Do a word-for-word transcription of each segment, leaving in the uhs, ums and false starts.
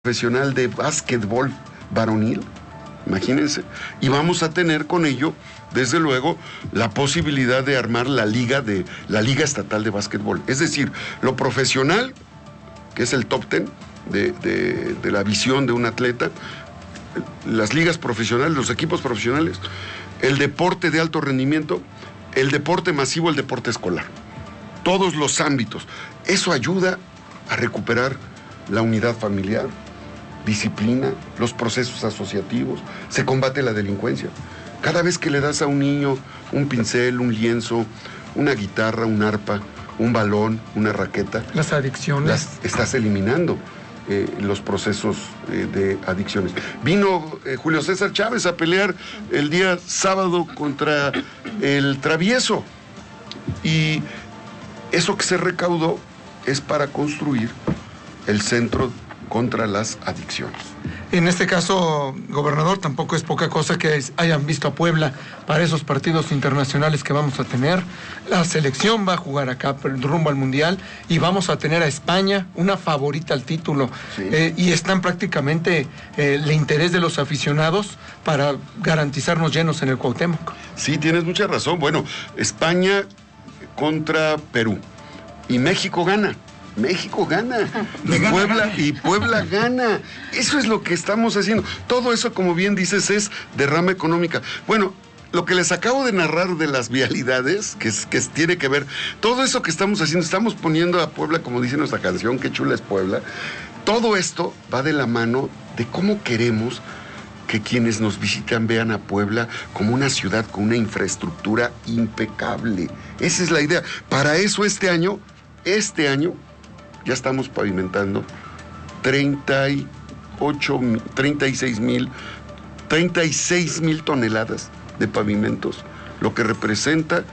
profesional de básquetbol varonil, imagínense, y vamos a tener con ello, desde luego, la posibilidad de armar la liga de la Liga Estatal de Básquetbol. Es decir, lo profesional, que es el top ten de, de, de la visión de un atleta, las ligas profesionales, los equipos profesionales, el deporte de alto rendimiento, el deporte masivo, el deporte escolar. Todos los ámbitos. Eso ayuda a recuperar la unidad familiar, disciplina, los procesos asociativos, se combate la delincuencia. Cada vez que le das a un niño un pincel, un lienzo, una guitarra, un arpa, un balón, una raqueta, las adicciones, las estás eliminando eh, los procesos eh, de adicciones. Vino eh, Julio César Chávez a pelear el día sábado contra el Travieso, y eso que se recaudó es para construir el centro contra las adicciones. En este caso, gobernador, tampoco es poca cosa que hayan visto a Puebla para esos partidos internacionales que vamos a tener. La selección va a jugar acá rumbo al Mundial y vamos a tener a España, una favorita al título. Sí. Eh, y están prácticamente eh, el interés de los aficionados para garantizarnos llenos en el Cuauhtémoc. Sí, tienes mucha razón. Bueno, España contra Perú y México gana. México gana y Puebla, y Puebla gana. Eso es lo que estamos haciendo. Todo eso, como bien dices, es derrama económica. Bueno, lo que les acabo de narrar de las vialidades, que, es, que tiene que ver, todo eso que estamos haciendo, estamos poniendo a Puebla, como dice nuestra canción, qué chula es Puebla. Todo esto va de la mano de cómo queremos que quienes nos visitan vean a Puebla como una ciudad con una infraestructura impecable. Esa es la idea. Para eso este año, este año, ya estamos pavimentando treinta y ocho, treinta y seis mil, treinta y seis mil toneladas de pavimentos, lo que representa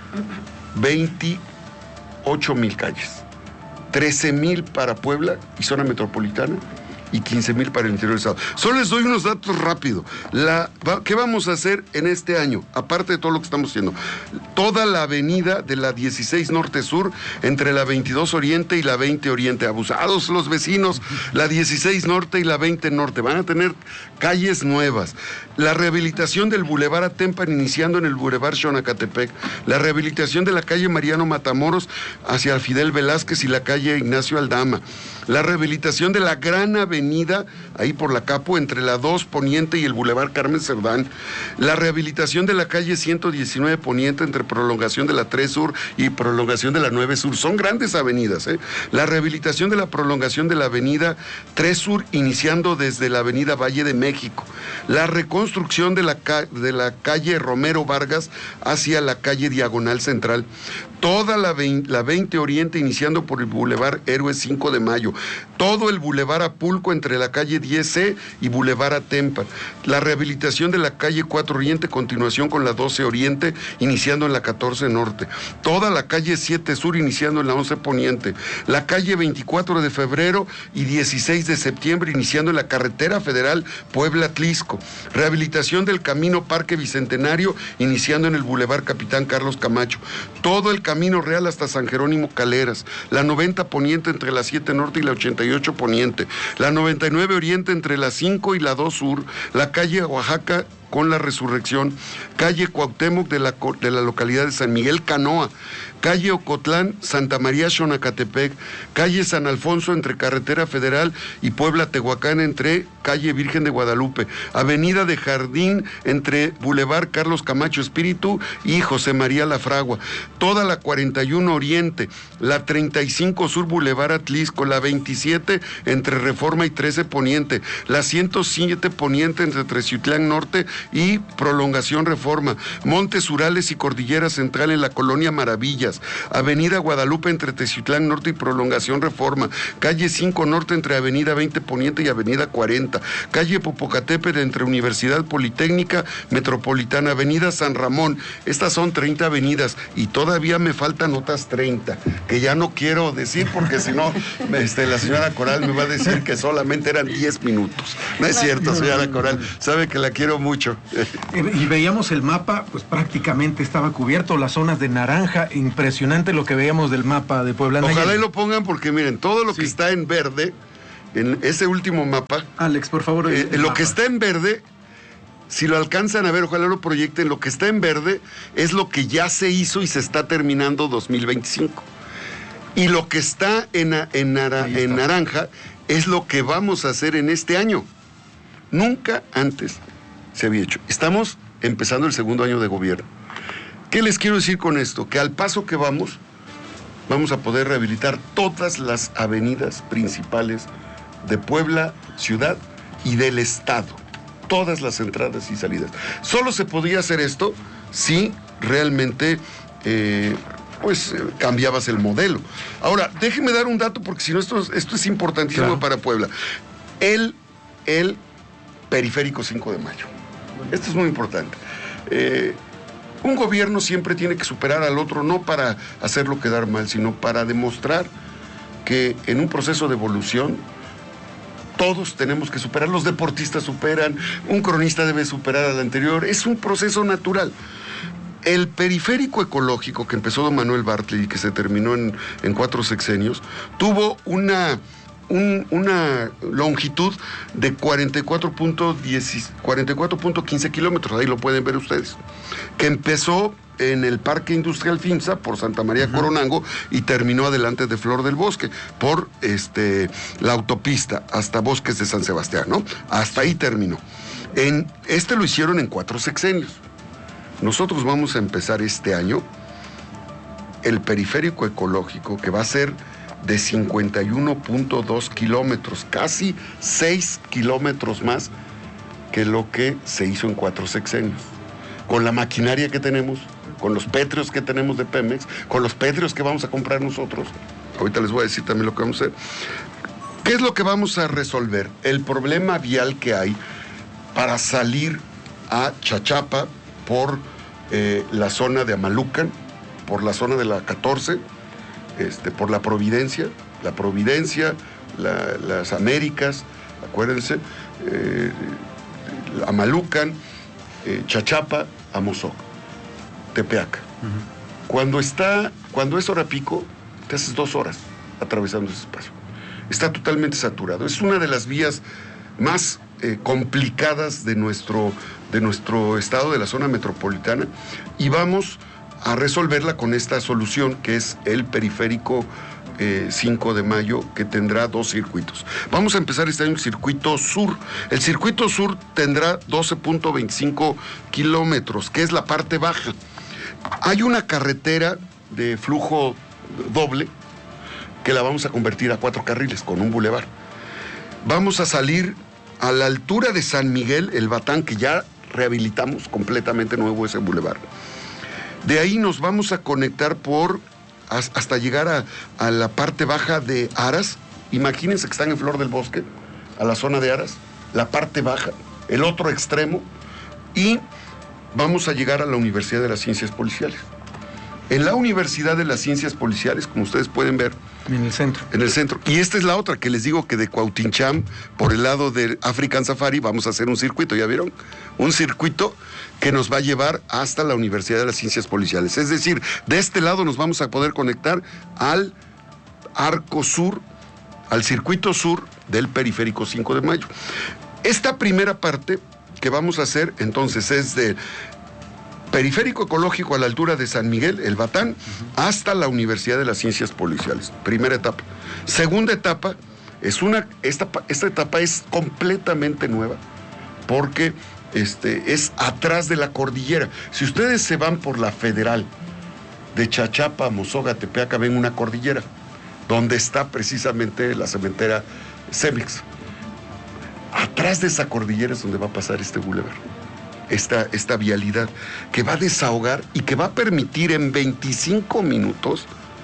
veintiocho mil calles, trece mil para Puebla y zona metropolitana y quince mil para el interior del estado. Solo les doy unos datos rápido. La, ¿Qué vamos a hacer en este año? Aparte de todo lo que estamos haciendo. Toda la avenida de la dieciséis Norte-Sur, entre la veintidós Oriente y la veinte Oriente. Abusados los vecinos, la dieciséis Norte y la veinte Norte. Van a tener calles nuevas. La rehabilitación del Boulevard Atempan, iniciando en el Boulevard Xonacatepec. La rehabilitación de la calle Mariano Matamoros hacia Fidel Velázquez y la calle Ignacio Aldama. La rehabilitación de la gran avenida, ahí por la Capo, entre la dos Poniente y el Boulevard Carmen Cerdán. La rehabilitación de la calle ciento diecinueve Poniente, entre prolongación de la tres Sur y prolongación de la nueve Sur. Son grandes avenidas, ¿eh? La rehabilitación de la prolongación de la avenida tres Sur, iniciando desde la avenida Valle de México. La reconstrucción de la, de la calle Romero Vargas hacia la calle Diagonal Central. Toda la veinte, la veinte Oriente, iniciando por el Boulevard Héroes cinco de Mayo. Todo el Boulevard Apulco entre la calle diez C y Boulevard Atempan. La rehabilitación de la calle cuatro Oriente, continuación con la doce Oriente, iniciando en la catorce Norte. Toda la calle siete Sur, iniciando en la once Poniente. La calle veinticuatro de Febrero y dieciséis de Septiembre, iniciando en la carretera federal Puebla-Tlisco. Rehabilitación del camino Parque Bicentenario, iniciando en el Boulevard Capitán Carlos Camacho. Todo el Camino Real hasta San Jerónimo Caleras, la noventa Poniente entre la siete Norte y la ochenta y ocho Poniente, la noventa y nueve Oriente entre la cinco y la dos Sur, la calle Oaxaca con la Resurrección, calle Cuauhtémoc de la, de la localidad de San Miguel Canoa, calle Ocotlán, Santa María Xonacatepec, calle San Alfonso entre Carretera Federal y Puebla Tehuacán entre calle Virgen de Guadalupe, avenida de Jardín entre Boulevard Carlos Camacho Espíritu y José María La Fragua, toda la cuarenta y uno Oriente, la treinta y cinco Sur Boulevard Atlisco, la veintisiete entre Reforma y trece Poniente, la ciento siete Poniente entre Teciutlán Norte y prolongación Reforma, Montes Urales y Cordillera Central en la colonia Maravillas, avenida Guadalupe entre Teciutlán Norte y prolongación Reforma, calle cinco Norte entre avenida veinte Poniente y avenida cuarenta, calle Popocatépetl entre Universidad Politécnica Metropolitana, avenida San Ramón. Estas son treinta avenidas y todavía me faltan otras treinta, que ya no quiero decir porque si no este, la señora Coral me va a decir que solamente eran diez minutos. No es cierto, señora Coral, sabe que la quiero mucho. Y veíamos el mapa, pues prácticamente estaba cubierto, las zonas de naranja, impresionante lo que veíamos del mapa de Puebla. Ojalá y lo pongan porque miren, todo lo sí. que está en verde en ese último mapa, Alex, por favor. eh, lo mapa. que está en verde, si lo alcanzan a ver, ojalá lo proyecten, lo que está en verde es lo que ya se hizo y se está terminando dos mil veinticinco. Y lo que está en, en, nara, está. en naranja es lo que vamos a hacer en este año. Nunca antes se había hecho. Estamos empezando el segundo año de gobierno. ¿Qué les quiero decir con esto? Que al paso que vamos, vamos a poder rehabilitar todas las avenidas principales de Puebla, ciudad y del estado. Todas las entradas y salidas. Solo se podía hacer esto si realmente eh, pues eh, cambiabas el modelo. Ahora, déjenme dar un dato porque si no esto, esto es importantísimo claro. para Puebla. El, el periférico cinco de mayo. Esto es muy importante. Eh, un gobierno siempre tiene que superar al otro, no para hacerlo quedar mal, sino para demostrar que en un proceso de evolución todos tenemos que superar. Los deportistas superan, un cronista debe superar al anterior. Es un proceso natural. El periférico ecológico que empezó don Manuel Bartlett y que se terminó en, en cuatro sexenios, tuvo una... Un, una longitud de cuarenta y cuatro punto quince kilómetros, ahí lo pueden ver ustedes, que empezó en el Parque Industrial FIMSA por Santa María uh-huh. Coronango y terminó adelante de Flor del Bosque por este, la autopista hasta Bosques de San Sebastián, ¿no? Hasta ahí terminó. En, este lo hicieron en cuatro sexenios. Nosotros vamos a empezar este año el periférico ecológico, que va a ser de cincuenta y uno punto dos kilómetros, casi seis kilómetros más que lo que se hizo en cuatro sexenios. Con la maquinaria que tenemos, con los pétreos que tenemos de Pemex, con los pétreos que vamos a comprar nosotros, ahorita les voy a decir también lo que vamos a hacer. ¿Qué es lo que vamos a resolver? El problema vial que hay para salir a Chachapa por eh, la zona de Amalucan, por la zona de la catorce, Este, por la Providencia, la Providencia, la, las Américas, acuérdense, eh, Amalucan, eh, Chachapa, Amozoc, Tepeaca. Uh-huh. Cuando está, cuando es hora pico, te haces dos horas atravesando ese espacio. Está totalmente saturado. Es una de las vías más eh, complicadas de nuestro, de nuestro estado, de la zona metropolitana, y vamos a resolverla con esta solución que es el periférico eh, cinco de mayo, que tendrá dos circuitos. Vamos a empezar este año el circuito sur. El circuito sur tendrá doce punto veinticinco kilómetros, que es la parte baja. Hay una carretera de flujo doble que la vamos a convertir a cuatro carriles con un bulevar. Vamos a salir a la altura de San Miguel, el Batán, que ya rehabilitamos completamente nuevo ese bulevar. De ahí nos vamos a conectar por hasta llegar a, a la parte baja de Aras. Imagínense que están en Flor del Bosque, a la zona de Aras, la parte baja, el otro extremo, y vamos a llegar a la Universidad de las Ciencias Policiales. En la Universidad de las Ciencias Policiales, como ustedes pueden ver, en el centro. En el centro. Y esta es la otra, que les digo que de Cuautincham, por el lado del African Safari, vamos a hacer un circuito, ¿ya vieron? Un circuito que nos va a llevar hasta la Universidad de las Ciencias Policiales. Es decir, de este lado nos vamos a poder conectar al arco sur, al circuito sur del periférico cinco de mayo. Esta primera parte que vamos a hacer, entonces, es de periférico ecológico a la altura de San Miguel, el Batán, uh-huh. hasta la Universidad de las Ciencias Policiales. Primera etapa. Segunda etapa, es una, esta, esta etapa es completamente nueva, porque este, es atrás de la cordillera. Si ustedes se van por la Federal, de Chachapa a Mozoga, Tepeaca, ven una cordillera, donde está precisamente la cementera Cemex. Atrás de esa cordillera es donde va a pasar este bulevar. Esta, esta vialidad que va a desahogar y que va a permitir en veinticinco minutos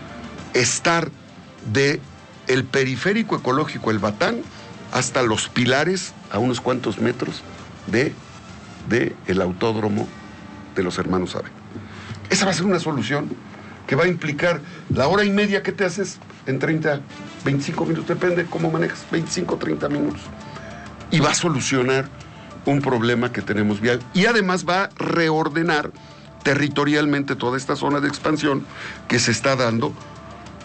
estar de el periférico ecológico El Batán hasta los Pilares, a unos cuantos metros de, de el autódromo de los hermanos Ave. Esa va a ser una solución que va a implicar la hora y media que te haces en treinta, veinticinco minutos, depende cómo manejas, veinticinco, treinta minutos, y va a solucionar un problema que tenemos vial, y además va a reordenar territorialmente toda esta zona de expansión que se está dando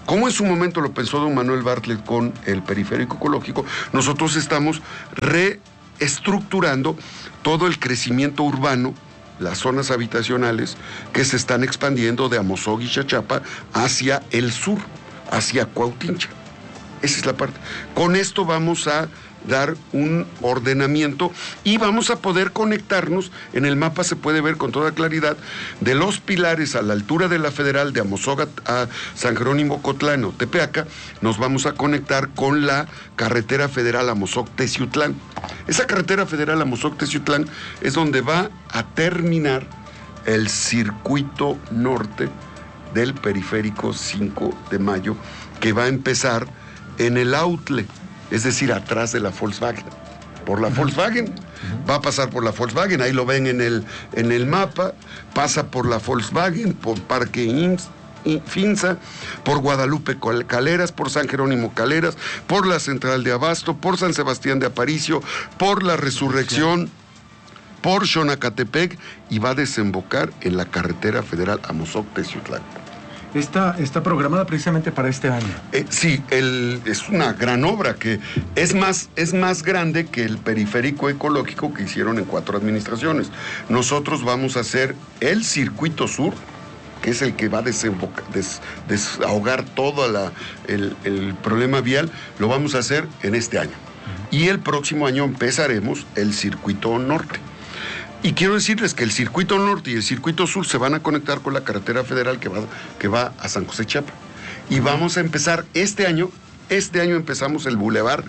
Como en su momento lo pensó don Manuel Bartlett con el periférico ecológico, nosotros estamos reestructurando todo el crecimiento urbano, las zonas habitacionales que se están expandiendo de Amozoc y Xachapa hacia el sur, hacia Cuautincha. Esa es la parte. Con esto vamos a dar un ordenamiento y vamos a poder conectarnos. En el mapa se puede ver con toda claridad de los pilares a la altura de la Federal, de Amozoc a San Jerónimo Cotlán, Tepeaca, nos vamos a conectar con la carretera federal Amozoc-Teciutlán. Esa carretera federal Amozoc-Teciutlán es donde va a terminar el circuito norte del periférico cinco de mayo, que va a empezar en el outlet, es decir, atrás de la Volkswagen. Por la Volkswagen, va a pasar por la Volkswagen, ahí lo ven en el, en el mapa, pasa por la Volkswagen, por Parque Ims, Finza, por Guadalupe Caleras, por San Jerónimo Caleras, por la Central de Abasto, por San Sebastián de Aparicio, por la Resurrección, por Xonacatepec, y va a desembocar en la carretera federal Amozoc-Teciutlán. Está, está programada precisamente para este año. Eh, sí, el, es una gran obra que es más, es más grande que el periférico ecológico que hicieron en cuatro administraciones. Nosotros vamos a hacer el circuito sur, que es el que va a desembocar, des, desahogar todo la, el, el problema vial, lo vamos a hacer en este año. Uh-huh. Y el próximo año empezaremos el circuito norte. Y quiero decirles que el circuito norte y el circuito sur se van a conectar con la carretera federal que va, que va a San José Chiapa. Y vamos a empezar este año, este año empezamos el bulevar,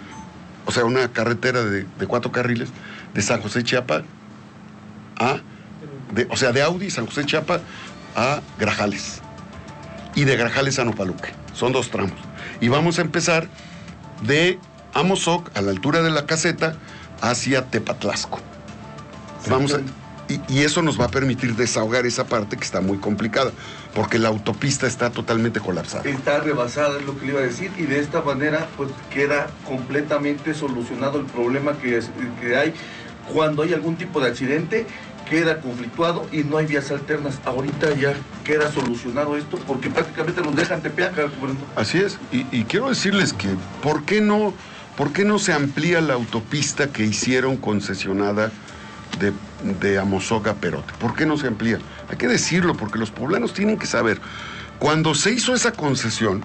o sea, una carretera de, de cuatro carriles, de San José Chiapa a, de, o sea, de Audi, San José Chiapa a Grajales. Y de Grajales a Nopaluque. Son dos tramos. Y vamos a empezar de Amozoc, a la altura de la caseta, hacia Tepatlasco. Vamos a, y, y eso nos va a permitir desahogar esa parte que está muy complicada, porque la autopista está totalmente colapsada. Está rebasada, es lo que le iba a decir, y de esta manera pues queda completamente solucionado el problema que, es, que hay cuando hay algún tipo de accidente, queda conflictuado y no hay vías alternas. Ahorita ya queda solucionado esto, porque prácticamente nos dejan Tepeaca. Así es, y, y quiero decirles que ¿por qué no, por qué no se amplía la autopista que hicieron concesionada De, de Amozoc a Perote? ¿Por qué no se amplía? Hay que decirlo, porque los poblanos tienen que saber. Cuando se hizo esa concesión,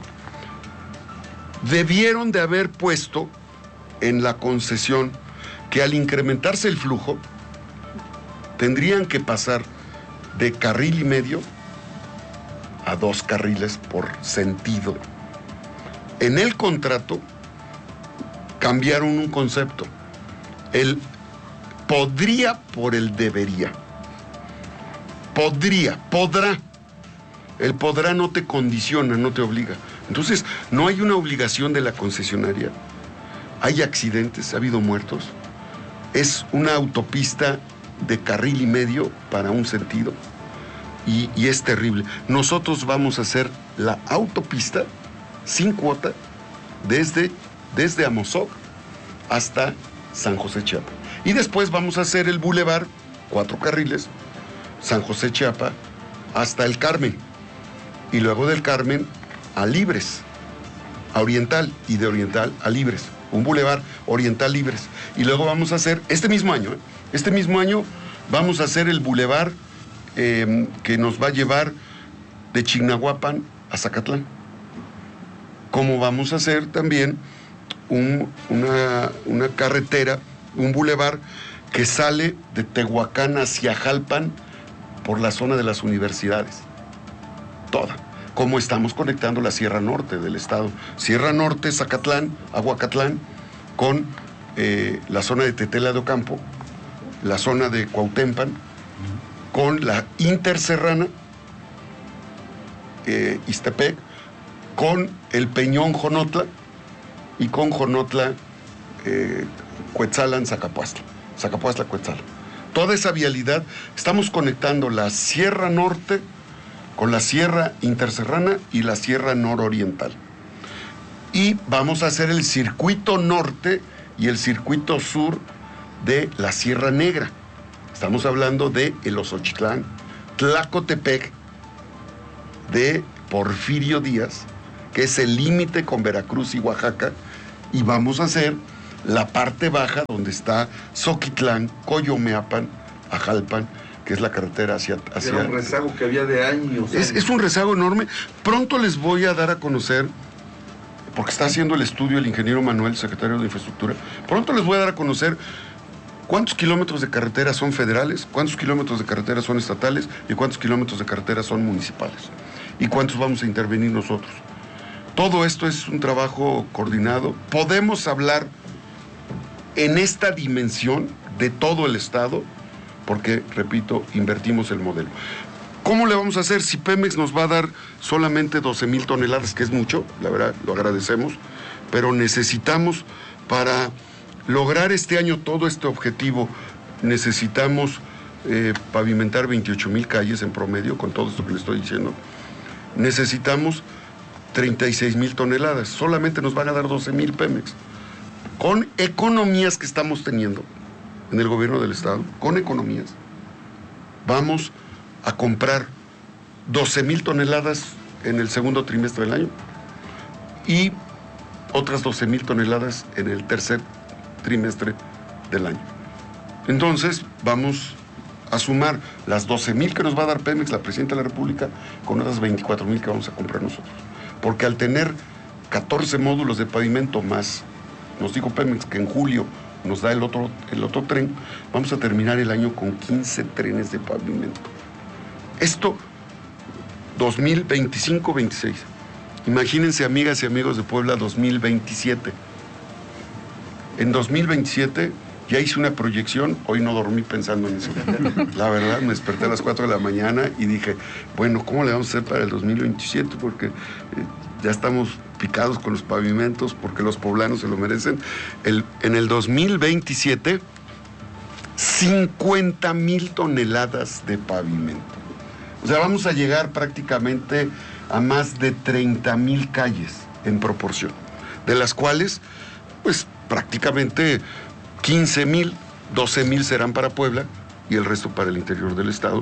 debieron de haber puesto en la concesión que al incrementarse el flujo, tendrían que pasar de carril y medio a dos carriles por sentido. En el contrato cambiaron un concepto. El podría por el debería. Podría, podrá. El podrá no te condiciona, no te obliga. Entonces, no hay una obligación de la concesionaria. Hay accidentes, ha habido muertos. Es una autopista de carril y medio para un sentido. Y, y es terrible. Nosotros vamos a hacer la autopista sin cuota desde, desde Amozoc hasta San José Chiapa. Y después vamos a hacer el bulevar, cuatro carriles, San José Chiapa, hasta el Carmen. Y luego del Carmen a Libres, a Oriental, y de Oriental a Libres. Un bulevar Oriental Libres. Y luego vamos a hacer, este mismo año, ¿eh? este mismo año vamos a hacer el bulevar eh, que nos va a llevar de Chignahuapan a Zacatlán. Como vamos a hacer también un, una, una carretera, un bulevar que sale de Tehuacán hacia Jalpan por la zona de las universidades. Toda. Como estamos conectando la Sierra Norte del estado. Sierra Norte, Zacatlán, Aguacatlán, con eh, la zona de Tetela de Ocampo, la zona de Cuautempan, con la Interserrana, eh, Ixtepec, con el Peñón Jonotla y con Jonotla, eh, Cuetzalan, Zacapuastla, Zacapuastla, Cuetzalan. Toda esa vialidad, estamos conectando la Sierra Norte con la Sierra Interserrana y la Sierra Nororiental. Y vamos a hacer el circuito norte y el circuito sur de la Sierra Negra. Estamos hablando de El Osochitlán, Tlacotepec, de Porfirio Díaz, que es el límite con Veracruz y Oaxaca, y vamos a hacer la parte baja donde está Zoquitlán, Coyomeapan, Ajalpan, que es la carretera hacia... hacia Era un rezago que había de años. es, es un rezago enorme. Pronto les voy a dar a conocer, porque está haciendo el estudio el ingeniero Manuel, secretario de Infraestructura, pronto les voy a dar a conocer cuántos kilómetros de carretera son federales, cuántos kilómetros de carretera son estatales y cuántos kilómetros de carretera son municipales. Y cuántos vamos a intervenir nosotros. Todo esto es un trabajo coordinado. Podemos hablar en esta dimensión de todo el Estado, porque, repito, invertimos el modelo. ¿Cómo le vamos a hacer si Pemex nos va a dar solamente doce mil toneladas, que es mucho, la verdad, lo agradecemos, pero necesitamos para lograr este año todo este objetivo, necesitamos eh, pavimentar veintiocho mil calles en promedio, con todo esto que le estoy diciendo. Necesitamos treinta y seis mil toneladas, solamente nos van a dar doce mil Pemex. Con economías que estamos teniendo en el gobierno del Estado, con economías, vamos a comprar doce mil toneladas en el segundo trimestre del año y otras doce mil toneladas en el tercer trimestre del año. Entonces vamos a sumar las doce mil que nos va a dar Pemex, la Presidenta de la República, con otras veinticuatro mil que vamos a comprar nosotros. Porque al tener catorce módulos de pavimento más, nos dijo Pemex que en julio nos da el otro, el otro tren, vamos a terminar el año con quince trenes de pavimento. Esto, dos mil veinticinco veintiséis. Imagínense, amigas y amigos de Puebla, dos mil veintisiete. En dos mil veintisiete ya hice una proyección, hoy no dormí pensando en eso. La verdad, me desperté a las cuatro de la mañana y dije, bueno, ¿cómo le vamos a hacer para el dos mil veintisiete? Porque eh, ya estamos picados con los pavimentos, porque los poblanos se lo merecen. El, en el dos mil veintisiete, cincuenta mil toneladas de pavimento. O sea, vamos a llegar prácticamente a más de treinta mil calles en proporción, de las cuales, pues prácticamente quince mil, doce mil serán para Puebla y el resto para el interior del estado,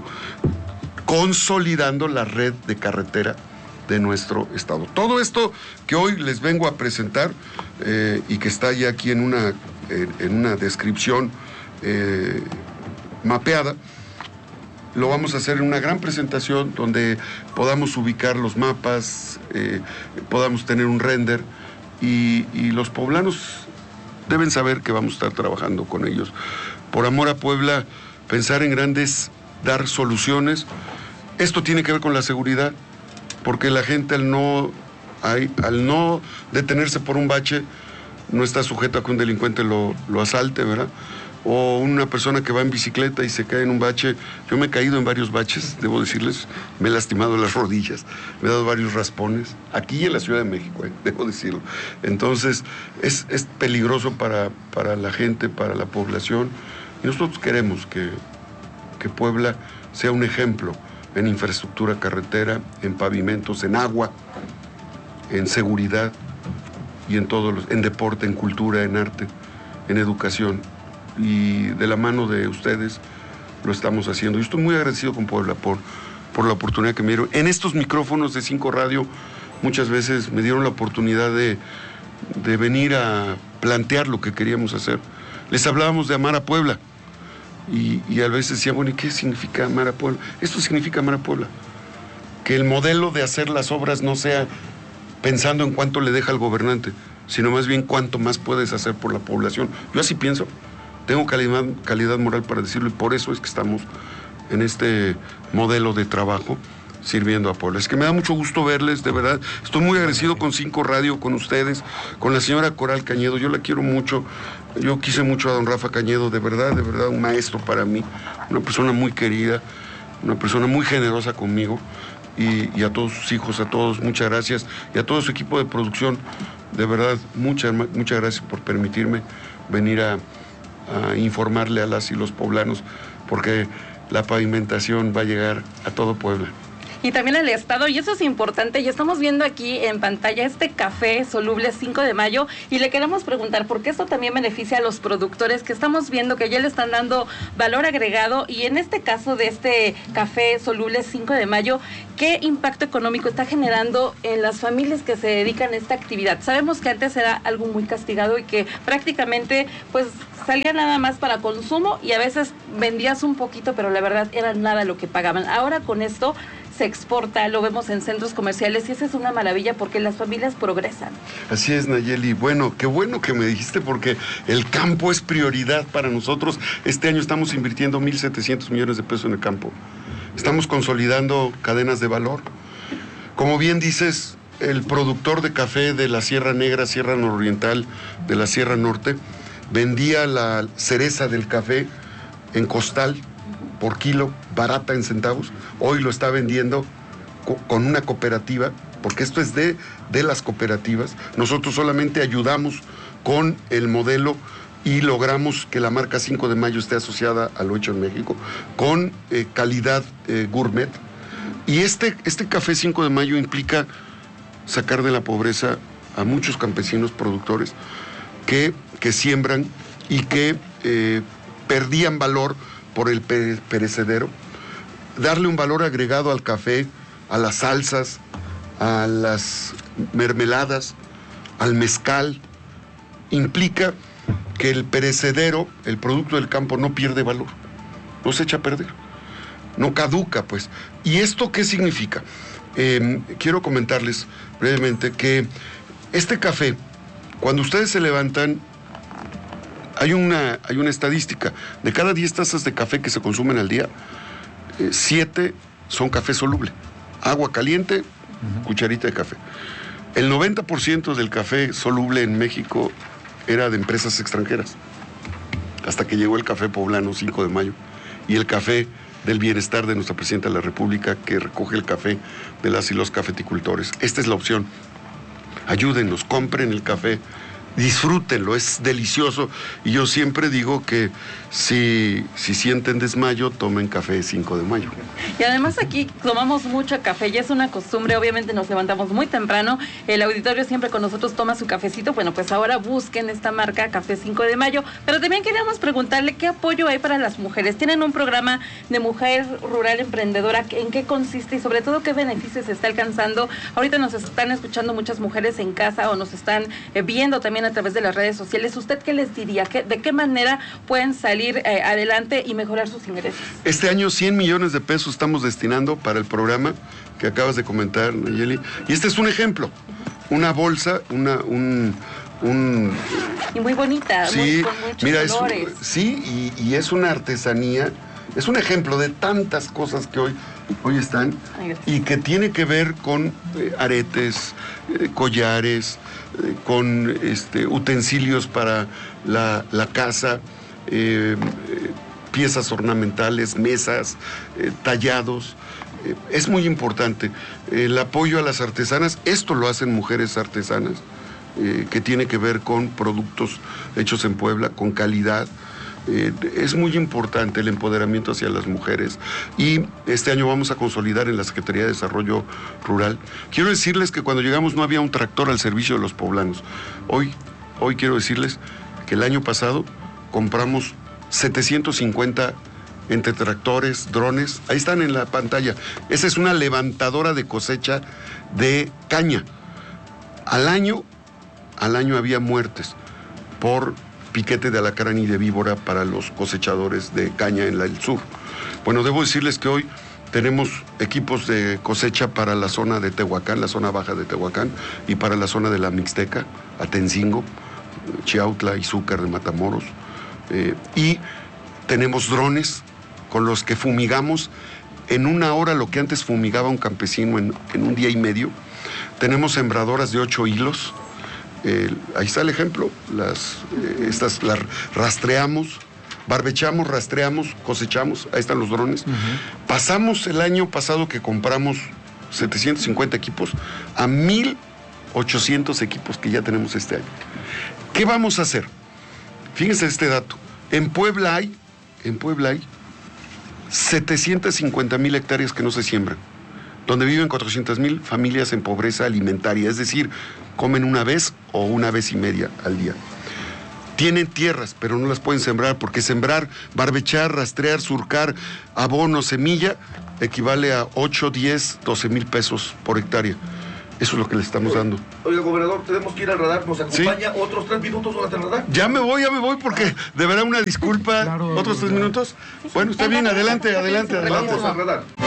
consolidando la red de carretera de nuestro estado. Todo esto que hoy les vengo a presentar eh, y que está ya aquí en una, eh, en una descripción eh, mapeada, lo vamos a hacer en una gran presentación donde podamos ubicar los mapas, eh, podamos tener un render y, y los poblanos deben saber que vamos a estar trabajando con ellos. Por amor a Puebla, pensar en grandes, dar soluciones. Esto tiene que ver con la seguridad, porque la gente al no, hay, al no detenerse por un bache, no está sujeta a que un delincuente lo, lo asalte, ¿verdad? O una persona que va en bicicleta y se cae en un bache. Yo me he caído en varios baches, debo decirles, me he lastimado las rodillas, me he dado varios raspones, aquí en la Ciudad de México, eh, debo decirlo. Entonces, es, es peligroso para, para la gente, para la población, y nosotros queremos que, que Puebla sea un ejemplo en infraestructura carretera, en pavimentos, en agua, en seguridad, y en todos los, en deporte, en cultura, en arte, en educación. Y de la mano de ustedes lo estamos haciendo. Yo estoy muy agradecido con Puebla por, por la oportunidad que me dieron. En estos micrófonos de Cinco Radio muchas veces me dieron la oportunidad de, de venir a plantear lo que queríamos hacer. Les hablábamos de amar a Puebla y, y a veces decía, bueno, ¿y qué significa amar a Puebla? Esto significa amar a Puebla. Que el modelo de hacer las obras no sea pensando en cuánto le deja al gobernante, sino más bien cuánto más puedes hacer por la población. Yo así pienso. Tengo calidad, calidad moral para decirlo y por eso es que estamos en este modelo de trabajo sirviendo a Puebla. Es que me da mucho gusto verles, de verdad. Estoy muy agradecido con Cinco Radio, con ustedes, con la señora Coral Cañedo. Yo la quiero mucho. Yo quise mucho a don Rafa Cañedo, de verdad, de verdad, un maestro para mí. Una persona muy querida, una persona muy generosa conmigo. Y, y a todos sus hijos, a todos, muchas gracias. Y a todo su equipo de producción, de verdad, muchas, muchas gracias por permitirme venir a... a informarle a las y los poblanos, porque la pavimentación va a llegar a todo Puebla. y también el Estado, y eso es importante. Y estamos viendo aquí en pantalla este café soluble cinco de mayo, y le queremos preguntar, porque esto también beneficia a los productores, que estamos viendo que ya le están dando valor agregado, y en este caso de este café soluble cinco de mayo, ¿qué impacto económico está generando en las familias que se dedican a esta actividad? Sabemos que antes era algo muy castigado y que prácticamente pues salía nada más para consumo, y a veces vendías un poquito, pero la verdad era nada lo que pagaban. Ahora con esto se exporta, lo vemos en centros comerciales, y esa es una maravilla porque las familias progresan. Así es, Nayeli. Bueno, qué bueno que me dijiste, porque el campo es prioridad para nosotros. Este año estamos invirtiendo mil setecientos millones de pesos en el campo. Estamos consolidando cadenas de valor. Como bien dices, el productor de café de la Sierra Negra, Sierra Nororiental, de la Sierra Norte, vendía la cereza del café en costal por kilo, barata en centavos. Hoy lo está vendiendo co- con una cooperativa, porque esto es de, de las cooperativas. Nosotros solamente ayudamos con el modelo y logramos que la marca cinco de mayo esté asociada a lo hecho en México, con eh, calidad eh, gourmet. Y este, este café cinco de mayo implica sacar de la pobreza a muchos campesinos productores que, que siembran y que eh, perdían valor por el pere- perecedero. Darle un valor agregado al café, a las salsas, a las mermeladas, al mezcal, implica que el perecedero, el producto del campo, no pierde valor, no se echa a perder, no caduca, pues. ¿Y esto qué significa? Eh, quiero comentarles brevemente que este café, cuando ustedes se levantan, hay una, hay una estadística. De cada diez tazas de café que se consumen al día, eh, siete son café soluble. Agua caliente, uh-huh. cucharita de café. El noventa por ciento del café soluble en México era de empresas extranjeras, hasta que llegó el café poblano cinco de mayo y el café del bienestar de nuestra presidenta de la República, que recoge el café de las y los cafeticultores. Esta es la opción. Ayúdennos, compren el café, disfrútenlo, es delicioso. Y yo siempre digo que si, si sienten desmayo, tomen café cinco de mayo. Y además aquí tomamos mucho café, ya es una costumbre, obviamente nos levantamos muy temprano, el auditorio siempre con nosotros toma su cafecito. Bueno, pues ahora busquen esta marca Café cinco de mayo, pero también queríamos preguntarle qué apoyo hay para las mujeres. Tienen un programa de mujer rural emprendedora, ¿en qué consiste y sobre todo qué beneficios se está alcanzando? Ahorita nos están escuchando muchas mujeres en casa o nos están eh, viendo también a través de las redes sociales. ¿Usted qué les diría? ¿Qué, ¿De qué manera pueden salir eh, adelante y mejorar sus ingresos? Este año cien millones de pesos estamos destinando para el programa que acabas de comentar, Nayeli. Y este es un ejemplo. Una bolsa, una, un... un y muy bonita, sí, muy, con muchos mira, colores. Es, sí, y, y es una artesanía, es un ejemplo de tantas cosas que hoy, hoy están. Ay, y que tiene que ver con eh, aretes, eh, collares, eh, con este, utensilios para la, la casa, eh, eh, piezas ornamentales, mesas, eh, tallados. Eh, es muy importante el apoyo a las artesanas. Esto lo hacen mujeres artesanas, eh, que tiene que ver con productos hechos en Puebla, con calidad. Eh, es muy importante el empoderamiento hacia las mujeres, y este año vamos a consolidar en la Secretaría de Desarrollo Rural. Quiero decirles que cuando llegamos no había un tractor al servicio de los poblanos. Hoy, hoy quiero decirles que el año pasado compramos setecientos cincuenta entre tractores, drones. Ahí están en la pantalla. Esa es una levantadora de cosecha de caña. Al año, al año había muertes por piquete de alacrán y de víbora para los cosechadores de caña en la, el sur. Bueno, debo decirles que hoy tenemos equipos de cosecha para la zona de Tehuacán, la zona baja de Tehuacán, y para la zona de la Mixteca, Atencingo, Chiautla, Izúcar de Matamoros. Eh, y tenemos drones con los que fumigamos en una hora lo que antes fumigaba un campesino en, en un día y medio. Tenemos sembradoras de ocho hilos. Eh, ahí está el ejemplo, las, eh, estas las rastreamos, barbechamos, rastreamos, cosechamos, ahí están los drones. Uh-huh. Pasamos el año pasado que compramos setecientos cincuenta equipos a mil ochocientos equipos que ya tenemos este año. ¿Qué vamos a hacer? Fíjense este dato, en Puebla hay, en Puebla hay setecientas cincuenta mil hectáreas que no se siembran. donde viven cuatrocientas mil familias en pobreza alimentaria, es decir, comen una vez o una vez y media al día. Tienen tierras, pero no las pueden sembrar, porque sembrar, barbechar, rastrear, surcar, abono, semilla, equivale a ocho, diez, doce mil pesos por hectárea. Eso es lo que le estamos dando. Oiga, gobernador, tenemos que ir al radar, nos acompaña ¿Sí? otros tres minutos durante el radar. Ya me voy, ya me voy, porque de verdad una disculpa. Claro, ¿Otros tres minutos? Sí, sí. Bueno, está bien, adelante, adelante, adelante. Vamos al radar.